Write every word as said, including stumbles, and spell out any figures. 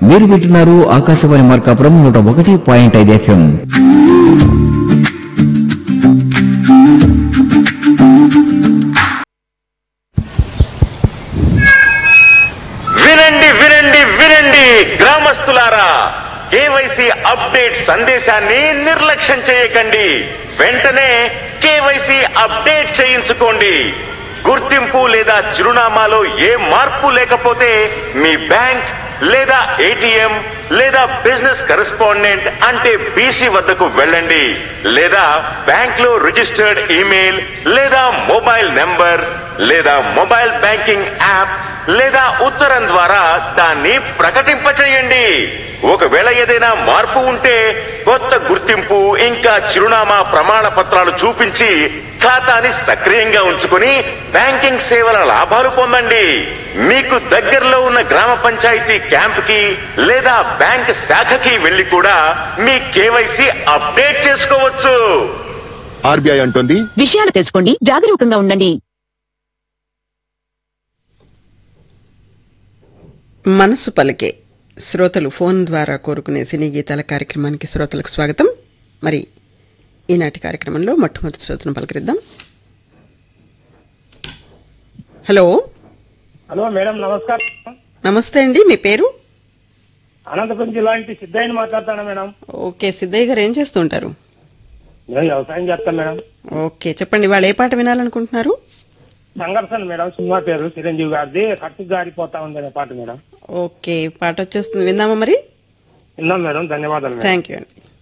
మీరు వింటున్నారు ఆకాశవాణి మార్కాపురం నూట ఒకటి పాయింట్ ఐదు ఎఫ్ఎం. వినండి వినండి వినండి గ్రామస్తులారా, కేవైసీ అప్డేట్ సందేశాన్ని నిర్లక్ష్యం చేయకండి. వెంటనే కేవైసీ అప్డేట్ చేయించుకోండి. గుర్తింపు లేదా చిరునామాలో ఏ మార్పు లేకపోతే మీ బ్యాంక్ లేదా ఏటీఎం లేదా బిజినెస్ కరెస్పాండెంట్ అంటే బీసీ వద్దకు వెళ్ళండి. లేదా బ్యాంక్ లో రిజిస్టర్డ్ ఈమెయిల్ లేదా మొబైల్ నెంబర్ లేదా మొబైల్ బ్యాంకింగ్ యాప్ లేదా ఉత్తరం ద్వారా దాన్ని ప్రకటింపచేయండి. ఒకవేళ ఏదైనా మార్పు ఉంటే కొత్త గుర్తింపు ఇంకా చిరునామా ప్రమాణ పత్రాలు చూపించి ఖాతాని సక్రియంగా ఉంచుకుని బ్యాంకింగ్ సేవల లాభాలు పొందండి. మీకు దగ్గరలో ఉన్న గ్రామ పంచాయతీ క్యాంప్ కి లేదా బ్యాంక్ శాఖకి వెళ్లి కూడా మీ కేవైసీ అప్డేట్ చేసుకోవచ్చు. ఆర్బీఐ అంటుంది, విషయాలు తెలుసుకోండి, జాగరూకంగా ఉండండి. మనసు పలికే శ్రోతలు ఫోన్ ద్వారా కోరుకునే సినీ గీతాల కార్యక్రమానికి శ్రోతలకు స్వాగతం. మరి ఈనాటి కార్యక్రమంలో మొట్టమొదటి శ్రోతను పలకరిద్దాం. హలో హలో మేడం, నమస్కారం. నమస్తే అండి, మీ పేరు? అనంతపురం జిల్లా నుంచి సిద్ధయ్యని మాట్లాడతాను మేడం. ఓకే, సిద్ధయ్య గారు ఏం చేస్తుంటారు? నేను వ్యవసాయం చేస్తాను మేడం. ఓకే, చెప్పండి, వాళ్ళు ఏ పాట వినాలనుకుంటున్నారు? సంఘర్షణ మేడం, సినిమా పేరు చిరంజీవి గారిది, కట్టు గారిపోతా ఉంది అనే పాట మేడం. ఓకే, పాట వచ్చేస్తుంది, విందామా మరి? విన్నాం మేడం, ధన్యవాదాలు మేడం. థ్యాంక్ యూ అండి.